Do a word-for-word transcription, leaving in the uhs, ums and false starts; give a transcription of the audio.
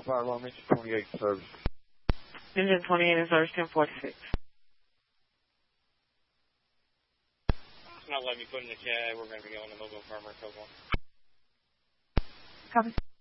fire alarm, engine twenty-eight in service. Engine twenty-eight in service, ten forty-six. It's not letting me put in the cab. We're going to be going to mobile firmware code one. Copy.